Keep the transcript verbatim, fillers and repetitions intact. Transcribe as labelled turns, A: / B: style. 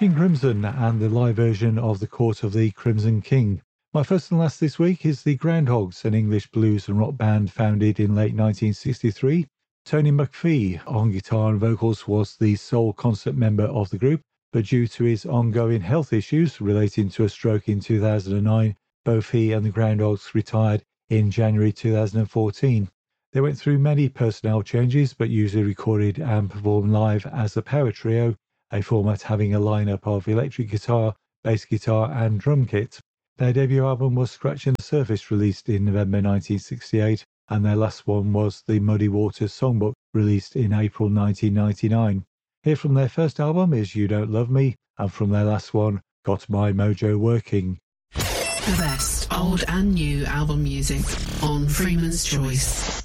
A: King Crimson and the live version of The Court of the Crimson King. My first and last this week is the Groundhogs, an English blues and rock band founded in late nineteen sixty-three. Tony McPhee on guitar and vocals was the sole concert member of the group, but due to his ongoing health issues relating to a stroke in two thousand nine, both he and the Groundhogs retired in January two thousand fourteen. They went through many personnel changes, but usually recorded and performed live as a power trio, a format having a lineup of electric guitar, bass guitar and drum kit. Their debut album was Scratching the Surface, released in November nineteen sixty-eight, and their last one was the Muddy Waters Songbook, released in April nineteen ninety-nine. Here from their first album is You Don't Love Me, and from their last one, Got My Mojo Working.
B: The best old and new album music on Freeman's Choice.